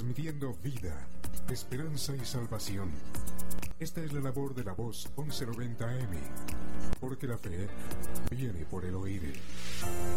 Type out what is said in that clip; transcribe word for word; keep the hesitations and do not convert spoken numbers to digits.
transmitiendo vida, esperanza y salvación. Esta es la labor de la Voz once noventa A M, porque la fe viene por el oír.